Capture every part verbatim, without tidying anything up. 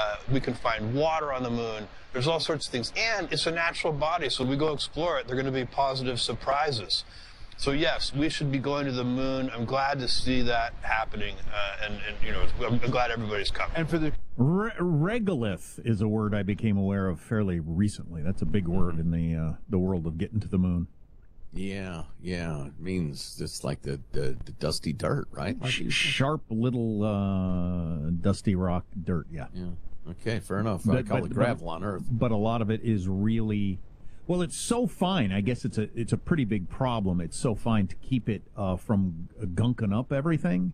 Uh, we can find water on the moon. There's all sorts of things. And it's a natural body, so when we go explore it, there are going to be positive surprises. So yes, we should be going to the moon. I'm glad to see that happening, uh, and, and you know, I'm glad everybody's coming. And for the Re- regolith is a word I became aware of fairly recently. That's a big word in the uh, the world of getting to the moon. Yeah, yeah. It means just like the, the, the dusty dirt, right? Like Sh- sharp little uh, dusty rock dirt. Yeah. Yeah. Okay, fair enough. But, I call but, it gravel but, on Earth. But a lot of it is really. Well, it's so fine. I guess it's a it's a pretty big problem. It's so fine to keep it uh, from gunking up everything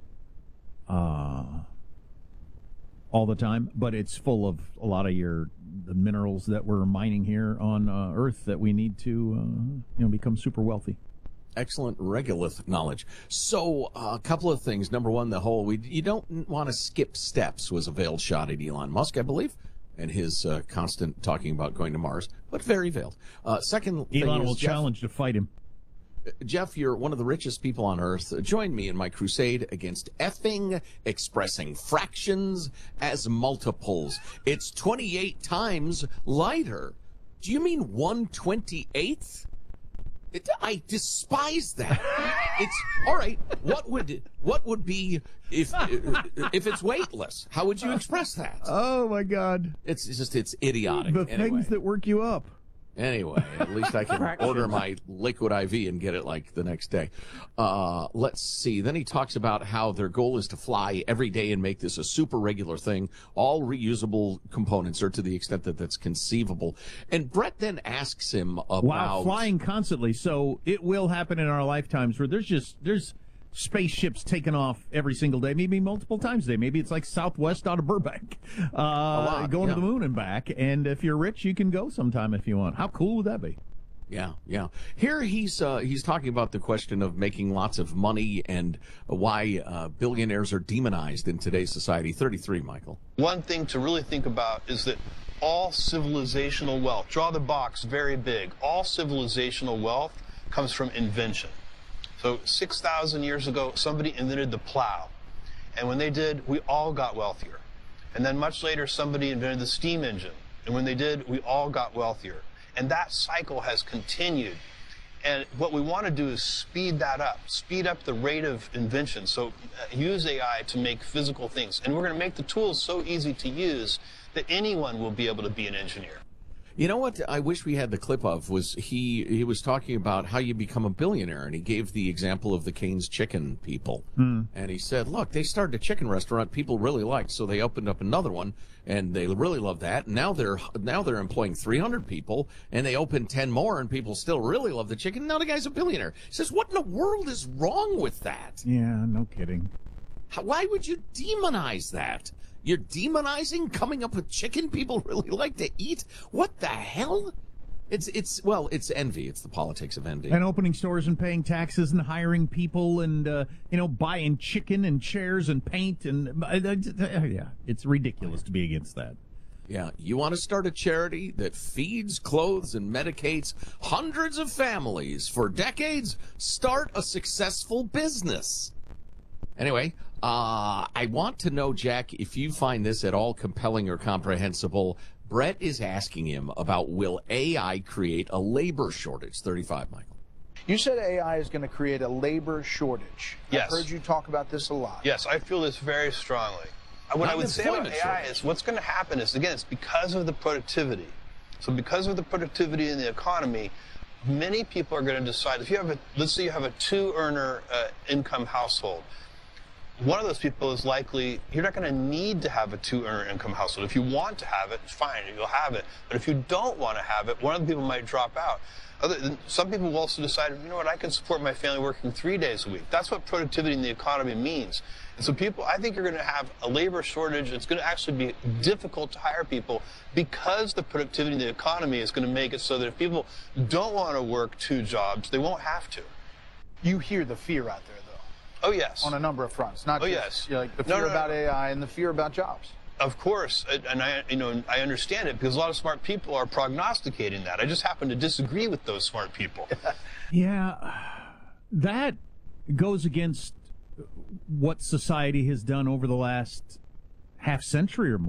uh, all the time. But it's full of a lot of your the minerals that we're mining here on uh, Earth that we need to uh, you know become super wealthy. Excellent regolith knowledge. So uh, a couple of things. Number one, the whole we you don't want to skip steps was a veiled shot at Elon Musk, I believe. And his uh, constant talking about going to Mars, but very veiled. Uh, second thing Elon is, will Jeff, challenge to fight him. Jeff, you're one of the richest people on Earth. Join me in my crusade against effing expressing fractions as multiples. It's twenty-eight times lighter. Do you mean one twenty-eighth? It, I despise that. It's all right. What would what would be if if it's weightless? How would you express that? Oh my God! It's, it's just it's idiotic. The anyway. things that work you up. Anyway, at least I can order my liquid I V and get it like the next day. Uh, let's see. Then he talks about how their goal is to fly every day and make this a super regular thing. All reusable components, or to the extent that that's conceivable. And Brett then asks him about Wow, flying constantly. So it will happen in our lifetimes where there's just there's spaceships taking off every single day, maybe multiple times a day. Maybe it's like Southwest out of Burbank, uh, lot, going yeah. to the moon and back. And if you're rich, you can go sometime if you want. How cool would that be? Yeah, yeah. Here he's uh, he's talking about the question of making lots of money and why uh, billionaires are demonized in today's society. thirty-three, Michael. One thing to really think about is that all civilizational wealth, draw the box very big, all civilizational wealth comes from invention. So six thousand years ago, somebody invented the plow. And when they did, we all got wealthier. And then much later, somebody invented the steam engine. And when they did, we all got wealthier. And that cycle has continued. And what we want to do is speed that up, speed up the rate of invention. So uh, use A I to make physical things. And we're going to make the tools so easy to use that anyone will be able to be an engineer. You know what I wish we had the clip of was he he was talking about how you become a billionaire, and he gave the example of the Cane's Chicken people. Mm. And he said, look, they started a chicken restaurant people really liked, so they opened up another one, and they really loved that. And now they're now they're employing three hundred people, and they opened ten more, and people still really love the chicken. Now the guy's a billionaire. He says, what in the world is wrong with that? Yeah, no kidding. How, why would you demonize that? You're demonizing coming up with chicken people really like to eat? What the hell? It's, it's well, it's envy. It's the politics of envy. And opening stores and paying taxes and hiring people and, uh, you know, buying chicken and chairs and paint. And, uh, uh, yeah, it's ridiculous to be against that. Yeah, you want to start a charity that feeds, clothes, and medicates hundreds of families for decades? Start a successful business. Anyway, uh, I want to know, Jack, if you find this at all compelling or comprehensible. Brett is asking him about, will A I create a labor shortage? thirty-five, Michael. You said A I is going to create a labor shortage. Yes. I've heard you talk about this a lot. Yes, I feel this very strongly. What Not I would an say about employment A I shortage. is what's going to happen is, again, it's because of the productivity. So because of the productivity in the economy, many people are going to decide, if you have a, let's say you have a two-earner uh, income household, one of those people is likely, you're not going to need to have a two-earner income household. If you want to have it, fine, you'll have it. But if you don't want to have it, one of the people might drop out. Other, some people will also decide, you know what, I can support my family working three days a week. That's what productivity in the economy means. And so people, I think you're going to have a labor shortage. It's going to actually be difficult to hire people because the productivity in the economy is going to make it so that if people don't want to work two jobs, they won't have to. You hear the fear out there, though. Oh, yes. On a number of fronts. Not Oh, just yes. you know, like the No, fear no, no. about A I and the fear about jobs. Of course, and I, you know, I understand it because a lot of smart people are prognosticating that. I just happen to disagree with those smart people. Yeah, that goes against what society has done over the last half century or more.